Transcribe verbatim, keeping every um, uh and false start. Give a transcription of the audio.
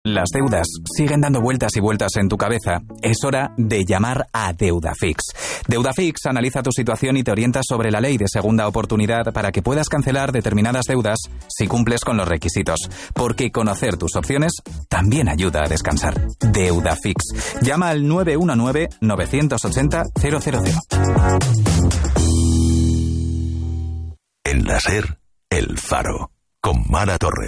Las deudas siguen dando vueltas y vueltas en tu cabeza. Es hora de llamar a Deudafix. Deudafix analiza tu situación y te orienta sobre la ley de segunda oportunidad para que puedas cancelar determinadas deudas si cumples con los requisitos. Porque conocer tus opciones también ayuda a descansar. Deudafix. Llama al nueve uno nueve, nueve ocho cero, cero cero cero. En la SER, El Faro, con Mara Torres.